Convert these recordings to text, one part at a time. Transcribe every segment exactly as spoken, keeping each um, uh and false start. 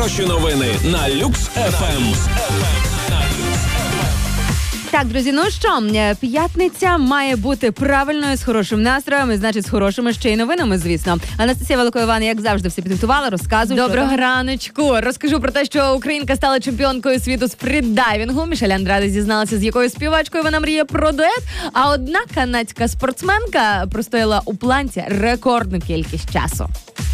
Найхороші новини на Люкс еф ем. Так, друзі, ну що, п'ятниця має бути правильною, з хорошим настроєм і, значить, з хорошими ще й новинами, звісно. Анастасія Великоївана, як завжди, все підготувала, розказуй. Доброго раночку. Розкажу про те, що українка стала чемпіонкою світу з фрідайвінгу. Мішель Андраде зізналася, з якою співачкою вона мріє про дует. А одна канадська спортсменка простояла у планці рекордну кількість часу.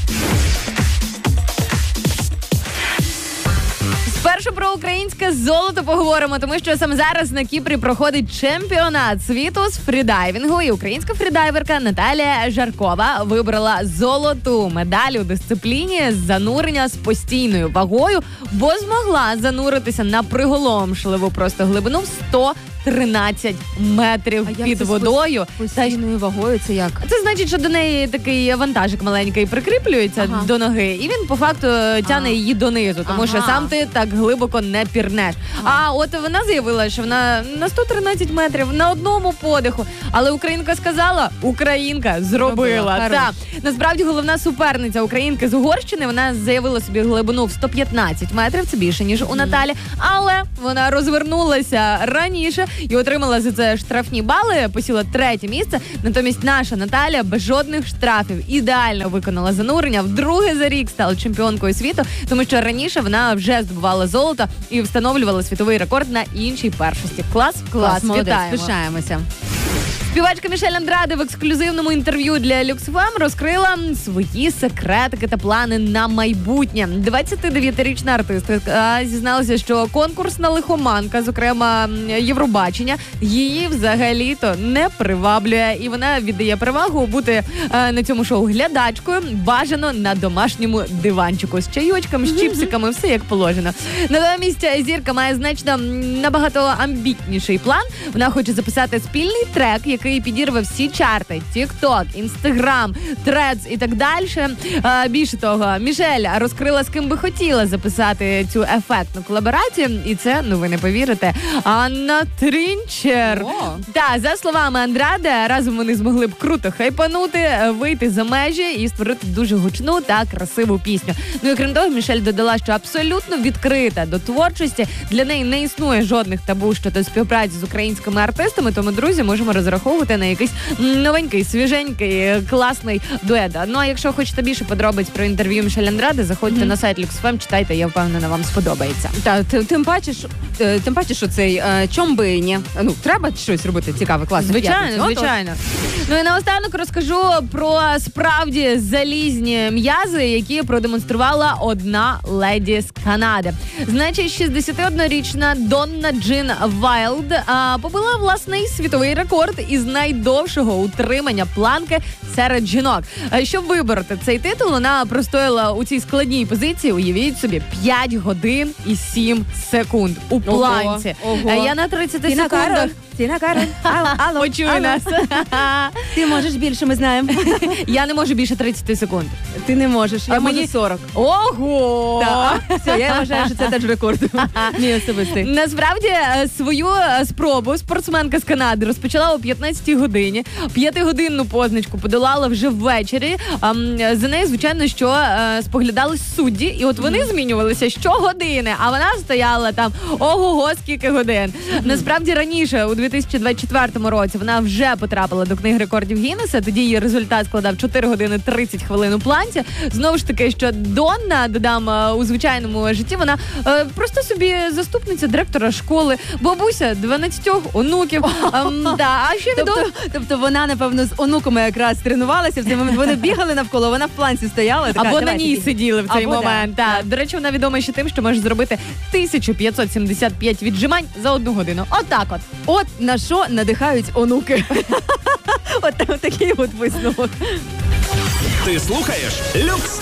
Спершу про українське золото поговоримо, тому що саме зараз на Кіпрі проходить чемпіонат світу з фрідайвінгу. І українська фрідайверка Наталія Жаркова вибрала золоту медаль у дисципліні занурення з постійною вагою, бо змогла зануритися на приголомшливу просто глибину в сто тринадцять метрів А під водою. Постійною вагою це як? Це значить, що до неї такий вантажик маленький прикріплюється Ага. до ноги, і він по факту тягне її донизу, тому Ага. що сам ти так глибоко не пірнеш. Ага. А от вона заявила, що вона на сто тринадцять метрів на одному подиху. Але українка сказала, українка зробила. Зробила. Так. Насправді головна суперниця українки з Угорщини, вона заявила собі глибину в сто п'ятнадцять метрів, це більше, ніж у Наталі. Але вона розвернулася раніше і отримала за це штрафні бали, посіла третє місце. Натомість наша Наталя без жодних штрафів ідеально виконала занурення. Вдруге за рік стала чемпіонкою світу, тому що раніше вона вже здобувала золото і встановлювала світовий рекорд на іншій першості. Клас, клас, Клас, молодець, вітаємо. пишаємося. Співачка Мішель Андраде в ексклюзивному інтерв'ю для Люкс еф ем розкрила свої секретики та плани на майбутнє. двадцятидев'ятирічна артистка зізналася, що конкурсна лихоманка, зокрема Євробачення, її взагалі-то не приваблює. І вона віддає перевагу бути е, на цьому шоу глядачкою, бажано на домашньому диванчику з чайочками, з чіпсиками, все як положено. Натомість зірка має значно набагато амбітніший план. Вона хоче записати спільний трек, який підірве всі чарти: TikTok, Instagram, Threads і так далі. Е, більше того, Мішель розкрила, з ким би хотіла записати цю ефектну колаборацію. І це, ну ви не повірите, Анна Трінчер. О. Та, за словами Андраде, разом вони змогли б круто хайпанути, вийти за межі і створити дуже гучну та красиву пісню. Ну і крім того, Мішель додала, що абсолютно відкрита до творчості. Для неї не існує жодних табу щодо співпраці з українськими артистами, тому, друзі, можемо розраховувати на якийсь новенький, свіженький, класний дует. Ну а якщо хочете більше подробиць про інтерв'ю Мішель Андраде, заходьте mm-hmm. на сайт Люкс еф ем, читайте, я впевнена, вам сподобається. Та, тим, тим паче, що, е, тим паче, що цей е, чом би і ні. Ну, треба щось робити цікаве, класне. Звичайно, звичайно. Ну і наостанок розкажу про справді залізні м'язи, які продемонструвала одна леді з Канади. Значить, шістдесятиоднорічна Донна Джин Вайлд а, побила власний світовий рекорд із найдовшого утримання планки серед жінок. А, щоб вибороти цей титул, вона простояла у цій складній позиції, уявіть собі, п'ять годин і сім секунд у планці. Ого, ого. Я на тридцяти Тіна секундах... Кароль, Тіна Кароль, алло, алло, Почуй алло. нас. Ти можеш більше, ми знаємо. Я не можу більше тридцяти секунд. Ти не можеш, я А можу мені- сорок. Ого! Так, все, я вважаю, що це теж рекорд. Мій особистий. Насправді е, свою е, спробу спортсменка з Канади розпочала о п'ятнадцятій годині. П'ятигодинну позначку подолала вже ввечері. А, м, за нею, звичайно, що е, споглядали судді, і от вони змінювалися щогодини, а вона стояла там ого-го, скільки годин. Насправді раніше, у дві тисячі двадцять четвертому році, вона вже потрапила до книги рекордів Гіннеса. Тоді її результат складав чотири години тридцять хвилин у планці. Знову ж таки, що Донна, додам, е, у звичайному житті, вона е, просто собі заступниця директора школи, бабуся дванадцятьох онуків. Ем, да, а ще відомо... Тобто, тобто вона, напевно, з онуками якраз тренувалася в цей момент. Вони бігали навколо, вона в планці стояла. Така, Або на давайте, ній біг. сиділи в цей Або, момент. да. Так. До речі, вона відома ще тим, що може зробити тисячу п'ятсот сімдесят п'ять віджимань за одну годину. Отак от. От на що надихають онуки. От такий от висновок. Ти слухаєш Люкс